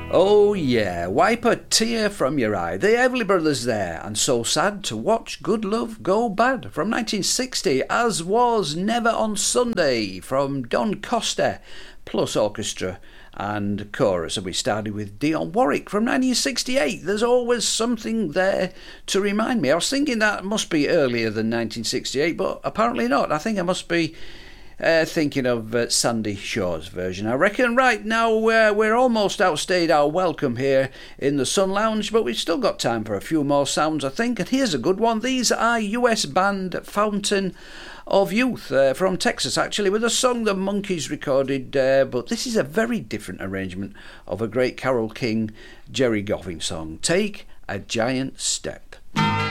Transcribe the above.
Oh yeah, wipe a tear from your eye. The Everly Brothers there, and so sad to watch good love go bad. From 1960, as was Never on Sunday from Don Costa, plus orchestra and chorus. And we started with Dionne Warwick from 1968. There's always something there to remind me. I was thinking that must be earlier than 1968, but apparently not. I think I must be thinking of Sandy Shaw's version, I reckon. Right, now we're almost outstayed our welcome here in the Sun Lounge, but we've still got time for a few more sounds, I think, and here's a good one. These are US band Fountain of Youth from Texas, actually, with a song the Monkees recorded, but this is a very different arrangement of a great Carole King, Jerry Goffin song, Take a Giant Step.